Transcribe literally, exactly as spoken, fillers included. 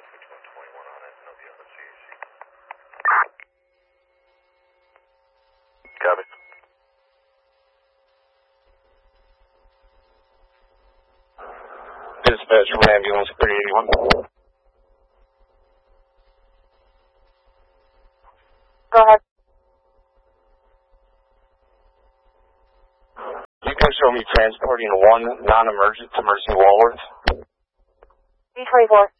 Copy. Dispatch from ambulance three eighty-one. Go ahead. You can show me transporting one non-emergent to Mercy Walworth. D twenty-four.